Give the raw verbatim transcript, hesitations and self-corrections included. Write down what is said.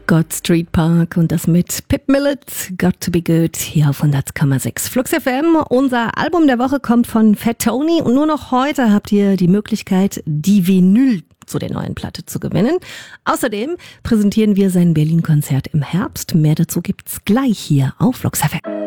God Street Park und das mit Pip Millett, Got to be Good, hier auf hundert Komma sechs Flux F M. Unser Album der Woche kommt von Fat Tony und nur noch heute habt ihr die Möglichkeit, die Vinyl zu der neuen Platte zu gewinnen. Außerdem präsentieren wir sein Berlin-Konzert im Herbst. Mehr dazu gibt's gleich hier auf Flux F M.